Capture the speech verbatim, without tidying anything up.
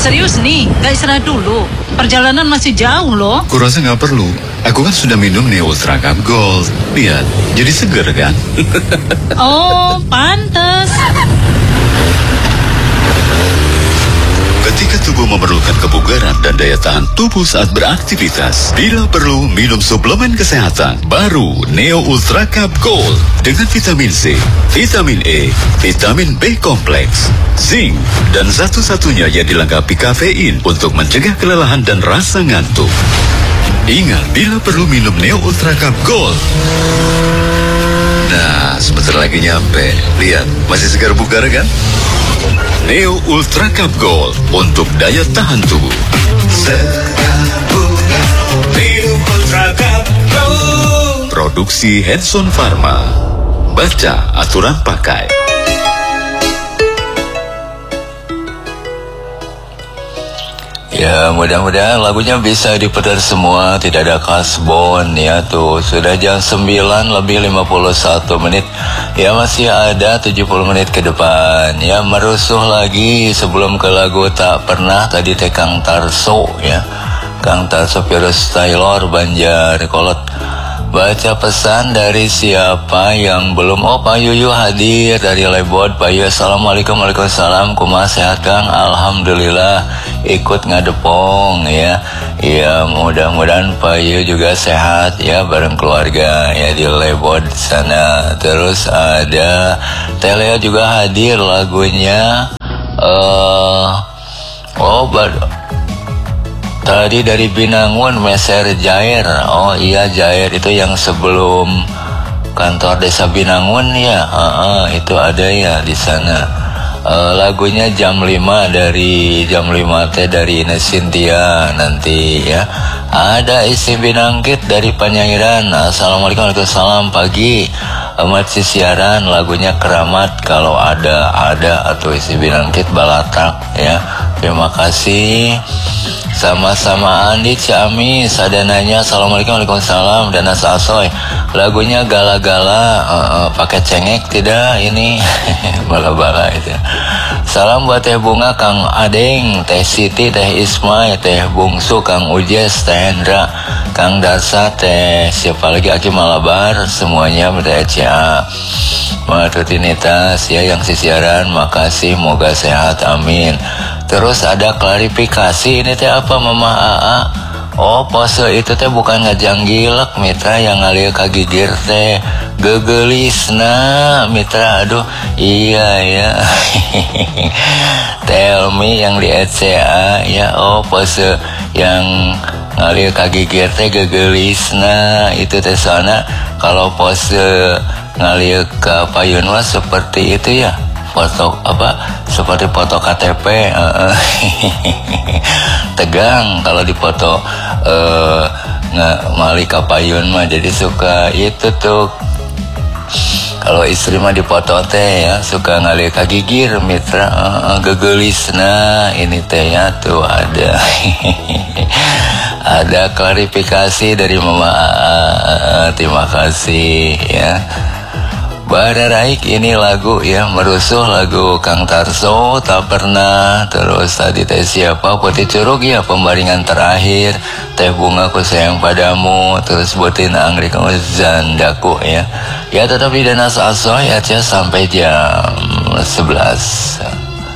Serius nih, gak istirahat dulu. Perjalanan masih jauh loh. Kurasa nggak perlu. Aku kan sudah minum Neo Ultra Cup Gold. Lihat, jadi seger kan? Oh, pantes. Ketika tubuh memerlukan kebugaran dan daya tahan tubuh saat beraktivitas, bila perlu minum suplemen kesehatan baru Neo Ultra Cup Gold dengan vitamin C, vitamin E, vitamin B kompleks, zinc, dan satu-satunya yang dilengkapi kafein untuk mencegah kelelahan dan rasa ngantuk. Ingat, bila perlu minum Neo Ultra Cup Gold. Nah, sebentar lagi nyampe. Lihat, masih segar bugar kan? Neo Ultra Cup Gold untuk daya tahan tubuh. Segar bugar, minum Ultra Cup Gold. Produksi Hanson Pharma. Baca aturan pakai. Ya, mudah-mudahan lagunya bisa diputar semua, tidak ada kasbon ya tuh. Sudah jam sembilan lebih lima puluh satu menit. Ya, masih ada tujuh puluh menit ke depan. Ya, merusuh lagi sebelum ke lagu Tak Pernah tadi teh Kang Tarso ya. Kang Tarso Virus Taylor Banjar Kolot. Baca pesan dari siapa yang belum. Oh, Pak Yuyu hadir dari Lebod. Pak Yuyu, assalamualaikum. Waalaikumsalam. Kumaha sehat Kang? Alhamdulillah. Ikut ngadepong ya. Ya, mudah-mudahan Pak Yuyu juga sehat ya bareng keluarga ya di Lebod sana. Terus ada Telea juga hadir lagunya. Uh, oh, bar Tadi dari Binangun, Meser Jair. Oh iya, Jair itu yang sebelum kantor desa Binangun ya. Uh, uh, itu ada ya di sana. Uh, lagunya jam lima dari jam lima teh dari Ines Cynthia nanti ya. Ada isi Binangkit dari Panyairan. Assalamualaikum warahmatullahi pagi. Amat siaran lagunya Keramat kalau ada ada atau isi Binangkit Balatak ya. Terima kasih. Sama-sama Andi Ciami sadananya. Assalamualaikum waalaikumsalam. Dana Sasoy lagunya Gala-Gala. uh, uh, pakai cengek tidak ini bala-bala itu. Salam buat Teh Bunga, Kang Adeng, Teh Siti, Teh Ismay, Teh Bungsu, Kang Ujes, Teh Hendra, Kang Darsa, Teh siapa lagi Aki Malabar, semuanya berda C A rutinitas ya yang sisiaran. Makasih, moga sehat, amin. Terus ada klarifikasi ini teh apa Mama A A. Oh, pose itu teh bukan ngajanggilek Mitra, yang ngalir kagigir teh gegelisna Mitra. Aduh, iya ya. Tell me yang di E C A ya. Oh, pose yang ngalir kagigir teh gegelisna itu teh soalnya kalau pose ngalir ke payun mah seperti itu ya. Foto apa seperti foto K T P. uh, uh. Tegang kalau dipoto uh, nggak mali kapayun mah, jadi suka itu tuh kalau istri mah dipoto teh ya suka ngalir kagigir Mitra. uh, uh, gegelisna ini teh ya tuh ada. Ada klarifikasi dari Mama. uh, terima kasih ya. Bararaik ini lagu ya, merusuh lagu Kang Tarso Tak Pernah. Terus tadi teh siapa Putih Curug ya, pembaringan terakhir Teh Bunga Ku Sayang Padamu. Terus buatin Anggrek Zandaku ya. Ya tetap di Danas Asoy ya sampai jam sebelas.